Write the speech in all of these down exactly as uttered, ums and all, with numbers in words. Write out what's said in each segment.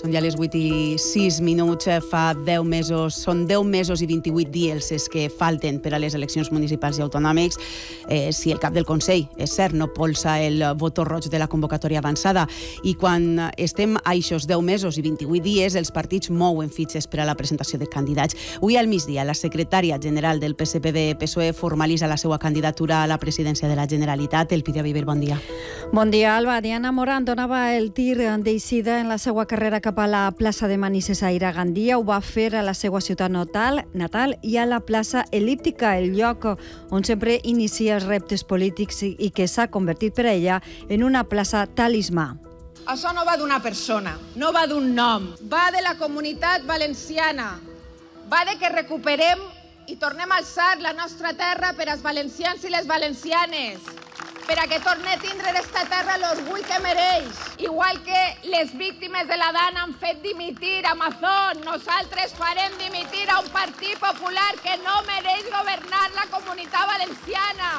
Són ja les vuit i sis minuts, fa deu mesos, són deu mesos i vint-i-vuit dies els que falten per a les eleccions municipals i autonòmics. Eh, si el cap del Consell, és cert, no polsa el botó roig de la convocatòria avançada, i quan estem a aquests deu mesos i vint-i-vuit dies, els partits mouen fitxes per a la presentació de candidats. Avui al migdia, la secretària general del P S P D P S O E formalitza la seva candidatura a la presidència de la Generalitat. Elpidia Viver, bon dia. Bon dia, Alba. Diana Morant donava el tir d'eixida en la seva carrera cap a la plaça de Manises a Gandia. Ho va fer a la seva ciutat natal, natal i a la plaça El·líptica, el lloc on sempre inicia els reptes polítics i que s'ha convertit per a ella en una plaça talismà. Això no va d'una persona, no va d'un nom, va de la comunitat valenciana, va de que recuperem i tornem a alçar la nostra terra per als valencians i les valencianes, per a que torni a tindre d'esta terra l'orgull que mereix. Igual que les víctimes de la Dana han fet dimitir a Mazón, nosaltres farem dimitir a un partit popular que no mereix governar la comunitat valenciana.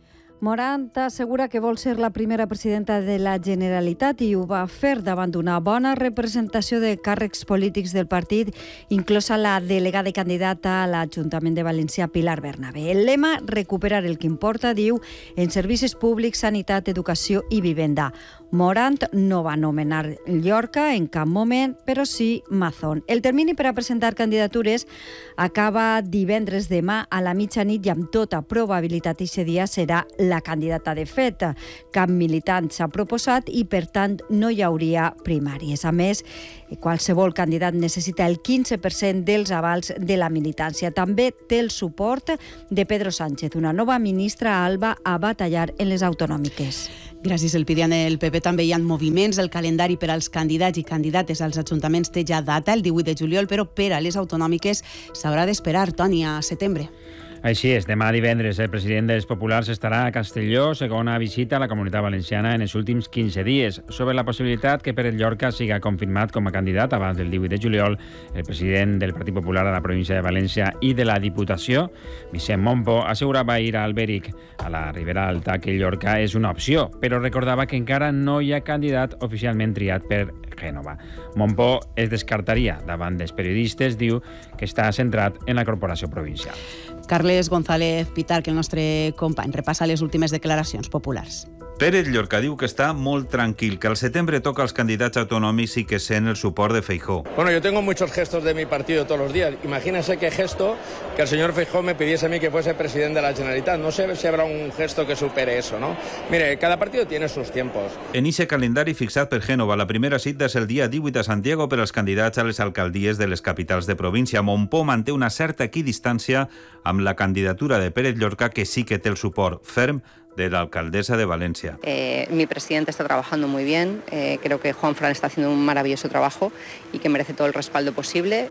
Morant assegura que vol ser la primera presidenta de la Generalitat i ho va fer davant d'una bona representació de càrrecs polítics del partit, inclosa la delegada i candidata a l'Ajuntament de València, Pilar Bernabé. El lema, recuperar el que importa, diu, en servicis públics, sanitat, educació i vivenda. Morant no va anomenar Llorca en cap moment, però sí Mazón. El termini per a presentar candidatures acaba divendres demà a la mitjanit i amb tota probabilitat aquest dia serà la candidata de fet. Cap militant s'ha proposat i, per tant, no hi hauria primàries. A més, qualsevol candidat necessita el quinze per cent dels avals de la militància. També té el suport de Pedro Sánchez, una nova ministra alba a batallar en les autonòmiques. Gràcies, Elpidia. En el P P també hi ha moviments. El calendari per als candidats i candidates als ajuntaments té ja data, el divuit de juliol, però per a les autonòmiques s'haurà d'esperar, Toni, a setembre. Així és, demà divendres el president dels Populars estarà a Castelló, segona visita a la Comunitat Valenciana en els últims quinze dies. Sobre la possibilitat que Pérez Llorca siga confirmat com a candidat abans del divuit de juliol, el president del Partit Popular a la província de València i de la Diputació, Vicent Mompo, assegurava ahir a Alberic, a la Ribera Alta, que Llorca és una opció, però recordava que encara no hi ha candidat oficialment triat per Gènova. Mompo es descartaria davant dels periodistes, diu que està centrat en la corporació provincial. Carles González Pitar, que el nostre company, repassa les últimes declaracions populars. Pérez Llorca diu que està molt tranquil, que al setembre toca als candidats autonòmics i que sent el suport de Feijóo. Bueno, yo tengo muchos gestos de mi partido todos los días. Imagínense qué gesto que el señor Feijóo me pidiese a mí que fuese presidente de la Generalitat. No sé si habrá un gesto que supere eso, ¿no? Mire, cada partido tiene sus tiempos. En ese calendari fixat per Gènova, la primera cita és el dia divuit a Santiago per als candidats a les alcaldies de les capitals de província. Montpó manté una certa equidistància amb la candidatura de Pérez Llorca, que sí que té el suport ferm de la alcaldesa de Valencia. Eh, mi presidente está trabajando muy bien, eh, creo que Juanfran está haciendo un maravilloso trabajo y que merece todo el respaldo posible.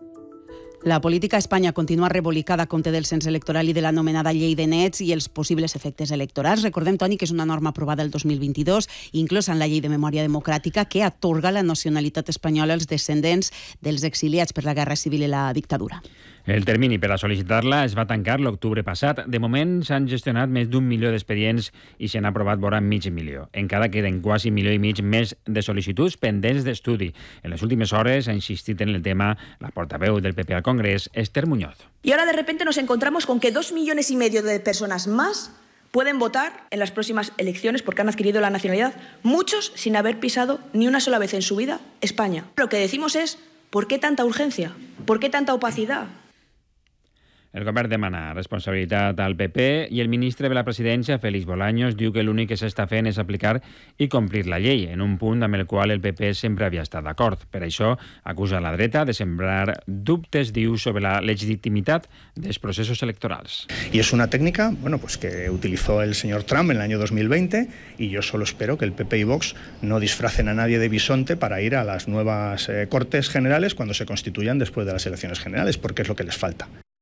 La política a Espanya continua rebolicada a compte del cens electoral i de l'anomenada llei de nets i els possibles efectes electorals. Recordem, Toni, que és una norma aprovada el dos mil vint-i-dos, inclosa en la llei de memòria democràtica, que atorga la nacionalitat espanyola als descendents dels exiliats per la Guerra Civil i la dictadura. El termini per a sol·licitar-la es va tancar l'octubre passat. De moment s'han gestionat més d'un milió d'expedients i s'han aprovat vora mig milió. Encara queden quasi milió i mig més de sol·licituds pendents d'estudi. En les últimes hores ha insistit en el tema la portaveu del P P al Congrés, Esther Muñoz. Y ahora de repente nos encontramos con que dos millones y medio de personas más pueden votar en las próximas elecciones porque han adquirido la nacionalidad, muchos sin haber pisado ni una sola vez en su vida España. Lo que decimos es, ¿por qué tanta urgencia? ¿Por qué tanta opacidad? El govern demana responsabilitat al P P i el ministre de la presidència, Félix Bolaños, diu que l'únic que s'està fent és aplicar i complir la llei, en un punt amb el qual el P P sempre havia estat d'acord. Per això acusa la dreta de sembrar dubtes, diu, sobre la legitimitat dels processos electorals. Y es una técnica, bueno, pues que utilizó el señor Trump en el año dos mil veinte y yo solo espero que el P P y Vox no disfracen a nadie de bisonte para ir a las nuevas eh, Cortes Generales cuando se constituyan después de las elecciones generales, porque es lo que les falta.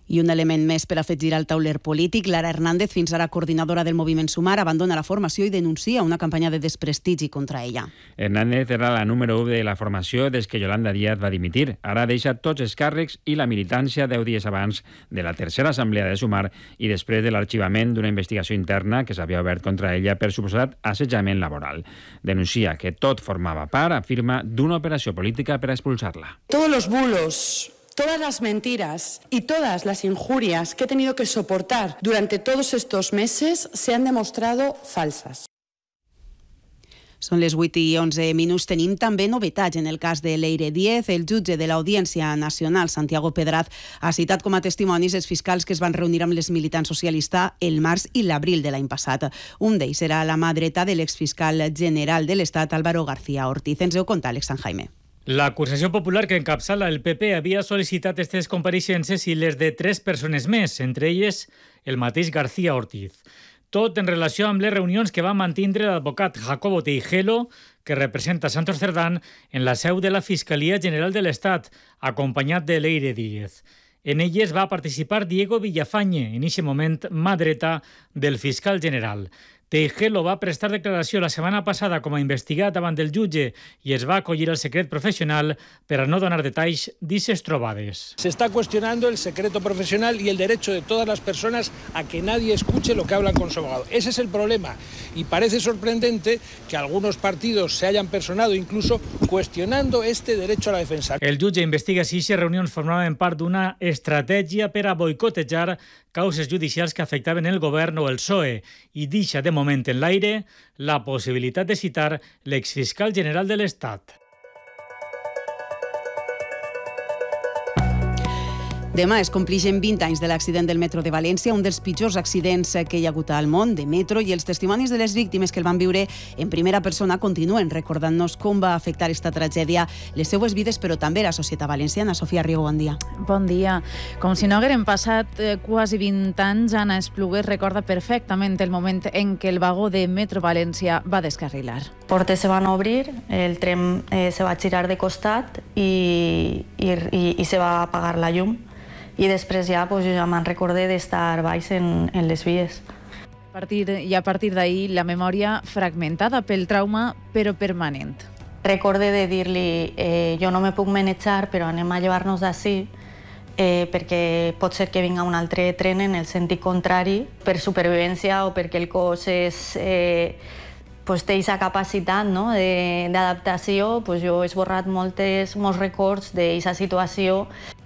I un element més per a fer girar el tauler polític. Lara Hernández, fins ara coordinadora del moviment Sumar, abandona la formació i denuncia una campanya de desprestigi contra ella. Hernández era la número u de la formació des que Yolanda Díaz va dimitir. Ara deixa tots els càrrecs i la militància deu dies abans de la tercera assemblea de Sumar i després de l'arxivament d'una investigació interna que s'havia obert contra ella per suposat assetjament laboral. Denuncia que tot formava part, afirma, d'una operació política per a expulsar-la. Todos los bulos, todas las mentiras y todas las injurias que he tenido que soportar durante todos estos meses se han demostrado falsas. Són les vuit i onze minuts. Tenim també novetats en el cas de Leire Díez. El jutge de l'Audiència Nacional, Santiago Pedraz, ha citat com a testimonis els fiscals que es van reunir amb les militants socialistes el març i l'abril de l'any passat. Un d'ells serà la mà dreta de l'exfiscal general de l'Estat, Álvaro García Ortiz. Ens ho conta Alex San Jaime. L'acusació popular que encapçala el P P havia sol·licitat aquestes compareixences i les de tres persones més, entre elles el mateix García Ortiz. Tot en relació amb les reunions que va mantindre l'advocat Jacobo Teijelo, que representa Santos Cerdán, en la seu de la Fiscalia General de l'Estat, acompanyat de Leire Díez. En elles va participar Diego Villafañe, en aquest moment mà dreta del fiscal general. Teijelo va prestar declaració la setmana passada com a investigat davant del jutge i es va acollir al secret profesional per a no donar detalls d'ixes trobades. Se está cuestionando el secreto profesional y el derecho de todas las personas a que nadie escuche lo que hablan con su abogado. Ese es el problema y parece sorprendente que algunos partidos se hayan personado incluso cuestionando este derecho a la defensa. El jutge investiga si aquestes reunions formaven part d'una estratègia per a boicotejar causes judicials que afectaven el govern o el P S O E i deixa de moment en l'aire la possibilitat de citar l'exfiscal general de l'Estat. Demà es complixen vint anys de l'accident del metro de València, un dels pitjors accidents que hi ha hagut al món de metro, i els testimonis de les víctimes que el van viure en primera persona continuen recordant-nos com va afectar aquesta tragèdia les seues vides, però també la societat valenciana. Sofia Riego, bon dia. Bon dia. Com si no hagueren passat eh, quasi vint anys, Anna Esplugues recorda perfectament el moment en què el vagó de Metro València va descarrilar. Portes se van obrir, el tren eh, se va girar de costat i, i, i, i se va apagar la llum. I després ja, pues, jo ja me'n recordé d'estar baix en, en les vies. A partir, I a partir d'ahir, la memòria fragmentada pel trauma, però permanent. Recorde de dir-li, eh, jo no me puc manejar, però anem a llevar-nos d'ací, eh, perquè pot ser que vinga un altre tren en el sentit contrari, per supervivència o perquè el cos és... Eh, pues té aquesta capacitat, no, d'adaptació. Pues jo he esborrat moltes, molts records d'aquesta situació.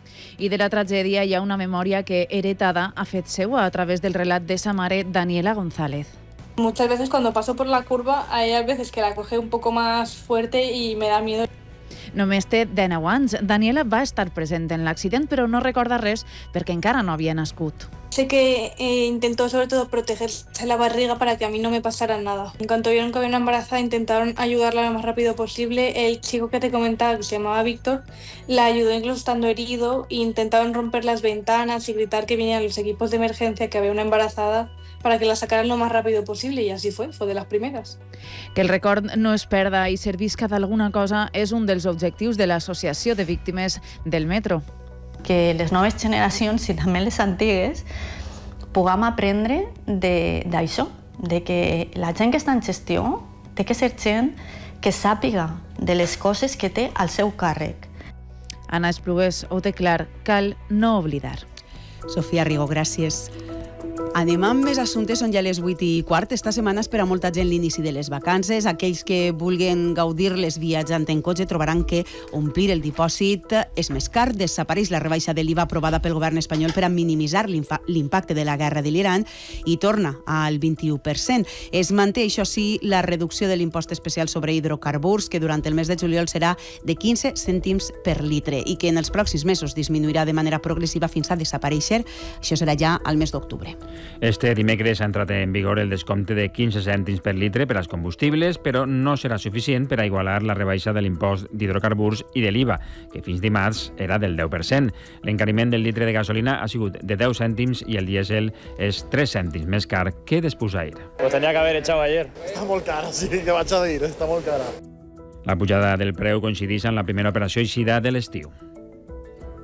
I de la tragèdia hi ha una memòria que heretada ha fet seua a través del relat de sa mare, Daniela González. Muchas veces cuando paso por la curva hay a veces que la coge un poco más fuerte y me da miedo. Només té dinou anys. Daniela va estar present en l'accident, però no recorda res perquè encara no havia nascut. Sé que eh, intentó sobre todo protegerse la barriga para que a mí no me pasara nada. En cuanto vieron que había una embarazada, intentaron ayudarla lo más rápido posible. El chico que te comentaba, que se llamaba Víctor, la ayudó incluso estando herido e intentaron romper las ventanas y gritar que vinieran los equipos de emergencia, que había una embarazada, para que la sacaran lo más rápido posible, y así fue, fue de las primeras. Que el record no es perda i servisca d'alguna cosa és un dels objectius de l'Associació de Víctimes del Metro. Que les noves generacions i també les antigues puguem aprendre d'això, de, de que la gent que està en gestió té que ser gent que sàpiga de les coses que té al seu càrrec. Anna Esplugues ho té clar, cal no oblidar. Sofia Rigo, gràcies. Anem amb més assumptes, són ja les vuit i quart. Esta setmana espera molta gent l'inici de les vacances. Aquells que vulguen gaudir-les viatjant en cotxe trobaran que omplir el dipòsit és més car. Desapareix la rebaixa de l'I V A aprovada pel govern espanyol per a minimitzar l'impacte de la guerra de l'Iran i torna al vint-i-u per cent. Es manté, això sí, la reducció de l'impost especial sobre hidrocarburs, que durant el mes de juliol serà de quinze cèntims per litre i que en els pròxims mesos disminuirà de manera progressiva fins a desaparèixer. Això serà ja al mes d'octubre. Este dimecres ha entrat en vigor el descompte de quinze cèntims per litre per als combustibles, però no serà suficient per a igualar la rebaixa de l'impost d'hidrocarburs i de l'I V A, que fins dimarts era del deu per cent. L'encariment del litre de gasolina ha sigut de deu cèntims i el dièsel és tres cèntims més car que despusair. Pues tenía que haber echado ayer. Está muy cara, sí, que vaig a dir, està molt cara. La pujada del preu coincideix amb la primera operació eixida de l'estiu.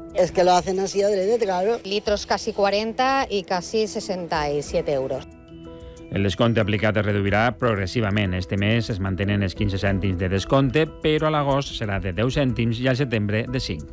Es que lo hacen así adrede, claro. Litros casi cuarenta y casi sesenta y siete euros. El descompte aplicat es reduirà progressivament. Este mes es mantenen els quinze cèntims de descompte, però a l'agost serà de deu cèntims i al setembre de cinc.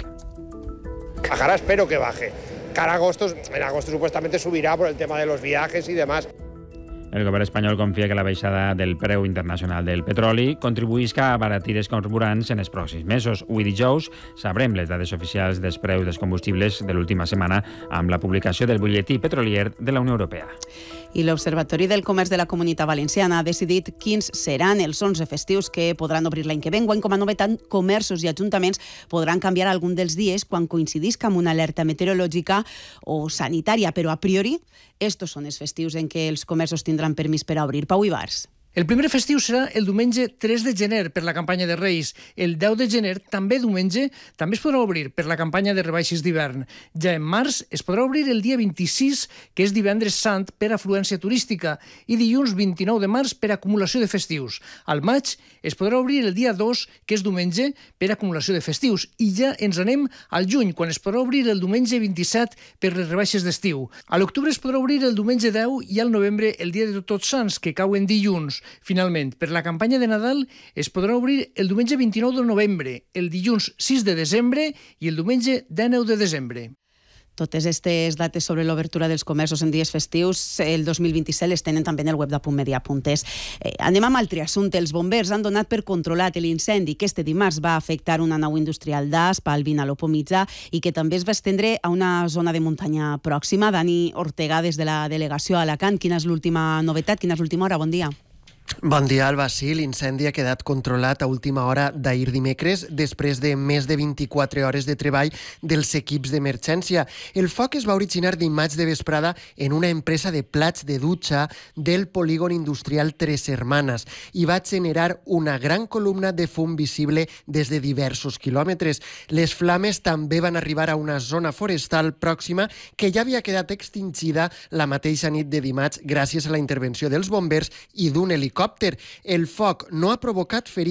Ahora espero que baje. Cara agosto, en agosto supuestamente subirá por el tema de los viajes y demás. El govern espanyol confia que la baixada del preu internacional del petroli contribuïsca a abaratir els carburants en els pròxims mesos. Avui dijous sabrem les dades oficials dels preus dels combustibles de l'última setmana amb la publicació del butlletí petrolier de la Unió Europea. I l'Observatori del Comerç de la Comunitat Valenciana ha decidit quins seran els onze festius que podran obrir l'any que ve. Enguany, com a novetat, comerços i ajuntaments podran canviar algun dels dies quan coincidisca amb una alerta meteorològica o sanitària, però a priori, estos són els festius en què els comerços tindran permís per a obrir. Pau Ibars. El primer festiu serà el diumenge tres de gener per la campanya de Reis. El deu de gener, també diumenge, també es podrà obrir per la campanya de rebaixes d'hivern. Ja en març es podrà obrir el dia vint-i-sis, que és divendres sant, per afluència turística, i dilluns vint-i-nou de març per acumulació de festius. Al maig es podrà obrir el dia dos, que és diumenge, per acumulació de festius. I ja ens anem al juny, quan es podrà obrir el diumenge vint-i-set per les rebaixes d'estiu. A l'octubre es podrà obrir el diumenge deu i al novembre el dia de Tots Sants, que cauen dilluns. Finalment, per la campanya de Nadal es podrà obrir el diumenge vint-i-nou de novembre, el dilluns sis de desembre i el diumenge dinou de desembre. Totes aquestes dates sobre l'obertura dels comerços en dies festius el dos mil vint-i-set les tenen també en el web d'Apuntmedia punt es. Eh, anem amb altre assumpte. Els bombers han donat per controlat l'incendi que este dimarts va afectar una nau industrial d'Asp al Vinalopó Mitjà i que també es va estendre a una zona de muntanya pròxima. Dani Ortega, des de la delegació a Alacant. Quina és l'última novetat? Quina és l'última hora? Bon dia. Bon dia, Alba. Sí, l'incendi ha quedat controlat a última hora d'ahir dimecres després de més de vint-i-quatre hores de treball dels equips d'emergència. El foc es va originar dimarts de vesprada en una empresa de plats de dutxa del polígon industrial Tres Hermanes i va generar una gran columna de fum visible des de diversos quilòmetres. Les flames també van arribar a una zona forestal pròxima que ja havia quedat extingida la mateixa nit de dimarts gràcies a la intervenció dels bombers i d'un helicòpter. El foc no ha provocat ferides